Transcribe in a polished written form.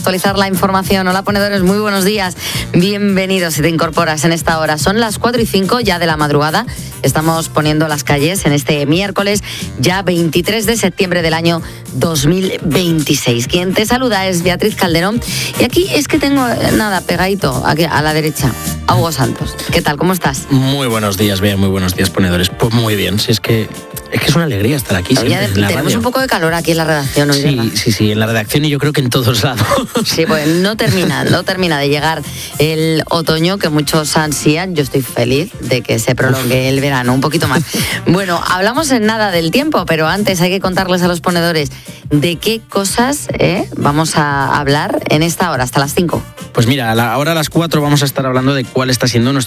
Actualizar la información. Hola, ponedores, muy buenos días. Bienvenidos si te incorporas en esta hora. Son las 4:05 ya de la madrugada. Estamos poniendo las calles en este miércoles, ya 23 de septiembre del año 2026. Quien te saluda es Beatriz Calderón. Y aquí es que tengo, pegadito, aquí a la derecha, a Hugo Santos. ¿Qué tal? ¿Cómo estás? Muy buenos días, Bea. Muy buenos días, ponedores. Pues muy bien. Si es que es una alegría estar aquí. Tenemos un poco de calor aquí en la redacción hoy, ¿verdad? Sí, en la redacción y yo creo que en todos lados. Sí, pues no termina de llegar el otoño que muchos ansían. Yo estoy feliz de que se prolongue el verano un poquito más. Bueno, hablamos en nada del tiempo, pero antes hay que contarles a los ponedores de qué cosas vamos a hablar en esta hora, hasta las 5. Pues mira, ahora a las 4 vamos a estar hablando de cuál está siendo nuestro